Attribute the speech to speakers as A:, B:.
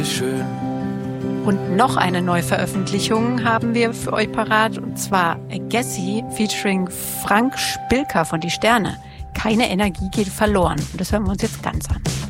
A: Schön.
B: Und noch eine Neuveröffentlichung haben wir für euch parat, und zwar Gassy featuring Frank Spilker von Die Sterne. Keine Energie geht verloren. Und das hören wir uns jetzt ganz an.